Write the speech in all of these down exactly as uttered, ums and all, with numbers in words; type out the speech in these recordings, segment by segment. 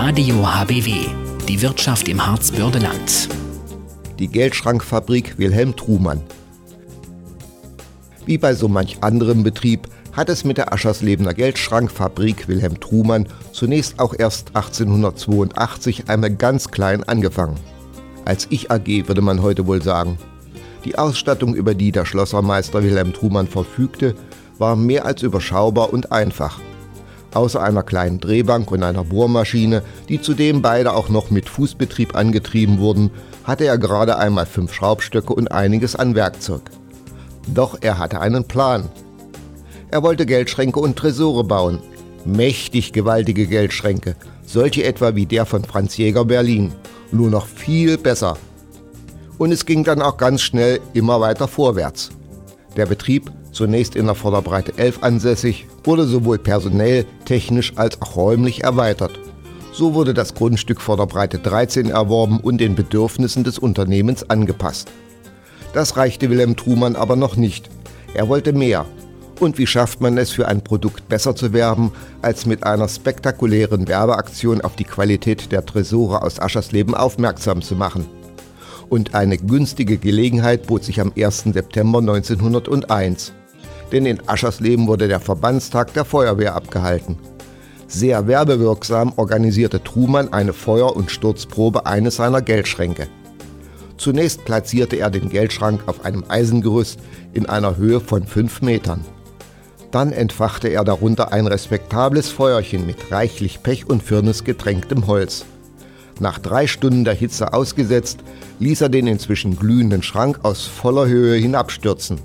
Radio H B W, die Wirtschaft im Harzbördeland. Die Geldschrankfabrik Wilhelm Trumann. Wie bei so manch anderem Betrieb hat es mit der Ascherslebener Geldschrankfabrik Wilhelm Trumann zunächst auch erst achtzehnhundertzweiundachtzig einmal ganz klein angefangen. Als Ich-A G würde man heute wohl sagen. Die Ausstattung, über die der Schlossermeister Wilhelm Trumann verfügte, war mehr als überschaubar und einfach. Außer einer kleinen Drehbank und einer Bohrmaschine, die zudem beide auch noch mit Fußbetrieb angetrieben wurden, hatte er gerade einmal fünf Schraubstöcke und einiges an Werkzeug. Doch er hatte einen Plan. Er wollte Geldschränke und Tresore bauen. Mächtig gewaltige Geldschränke, solche etwa wie der von Franz Jäger Berlin, nur noch viel besser. Und es ging dann auch ganz schnell immer weiter vorwärts. Der Betrieb, zunächst in der Vorderbreite elf ansässig, wurde sowohl personell, technisch als auch räumlich erweitert. So wurde das Grundstück Vorderbreite dreizehn erworben und den Bedürfnissen des Unternehmens angepasst. Das reichte Wilhelm Trumann aber noch nicht. Er wollte mehr. Und wie schafft man es, für ein Produkt besser zu werben, als mit einer spektakulären Werbeaktion auf die Qualität der Tresore aus Aschersleben aufmerksam zu machen? Und eine günstige Gelegenheit bot sich am ersten September neunzehnhunderteins. Denn in Aschersleben wurde der Verbandstag der Feuerwehr abgehalten. Sehr werbewirksam organisierte Trumann eine Feuer- und Sturzprobe eines seiner Geldschränke. Zunächst platzierte er den Geldschrank auf einem Eisengerüst in einer Höhe von fünf Metern. Dann entfachte er darunter ein respektables Feuerchen mit reichlich Pech und Firnis getränktem Holz. Nach drei Stunden der Hitze ausgesetzt, ließ er den inzwischen glühenden Schrank aus voller Höhe hinabstürzen.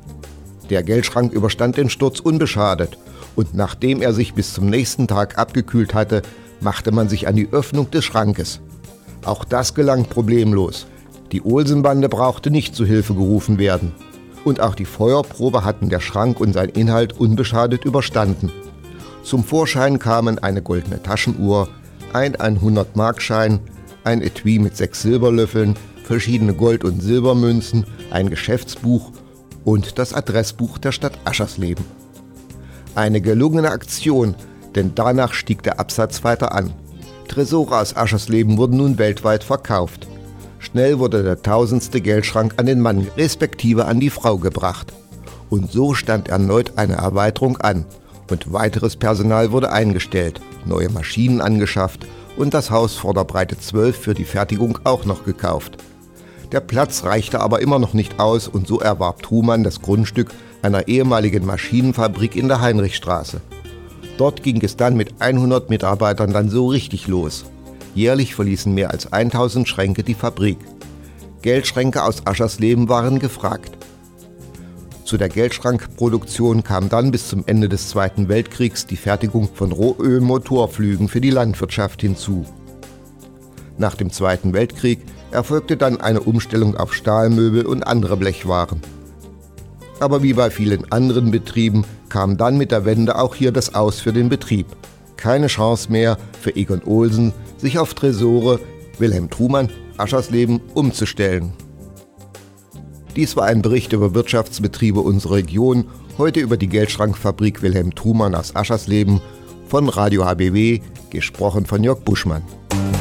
Der Geldschrank überstand den Sturz unbeschadet und nachdem er sich bis zum nächsten Tag abgekühlt hatte, machte man sich an die Öffnung des Schrankes. Auch das gelang problemlos. Die Olsenbande brauchte nicht zu Hilfe gerufen werden. Und auch die Feuerprobe hatten der Schrank und sein Inhalt unbeschadet überstanden. Zum Vorschein kamen eine goldene Taschenuhr, ein hundert-Mark-Schein, ein Etui mit sechs Silberlöffeln, verschiedene Gold- und Silbermünzen, ein Geschäftsbuch und das Adressbuch der Stadt Aschersleben. Eine gelungene Aktion, denn danach stieg der Absatz weiter an. Tresore aus Aschersleben wurden nun weltweit verkauft. Schnell wurde der tausendste Geldschrank an den Mann respektive an die Frau gebracht. Und so stand erneut eine Erweiterung an und weiteres Personal wurde eingestellt, neue Maschinen angeschafft und das Haus Vorderbreite zwölf für die Fertigung auch noch gekauft. Der Platz reichte aber immer noch nicht aus und so erwarb Trumann das Grundstück einer ehemaligen Maschinenfabrik in der Heinrichstraße. Dort ging es dann mit hundert Mitarbeitern dann so richtig los. Jährlich verließen mehr als tausend Schränke die Fabrik. Geldschränke aus Aschersleben waren gefragt. Zu der Geldschrankproduktion kam dann bis zum Ende des Zweiten Weltkriegs die Fertigung von Rohöl-Motorflügen für die Landwirtschaft hinzu. Nach dem Zweiten Weltkrieg erfolgte dann eine Umstellung auf Stahlmöbel und andere Blechwaren. Aber wie bei vielen anderen Betrieben kam dann mit der Wende auch hier das Aus für den Betrieb. Keine Chance mehr für Egon Olsen, sich auf Tresore Wilhelm Trumann, Aschersleben umzustellen. Dies war ein Bericht über Wirtschaftsbetriebe unserer Region, heute über die Geldschrankfabrik Wilhelm Trumann aus Aschersleben, von Radio H B W, gesprochen von Jörg Buschmann.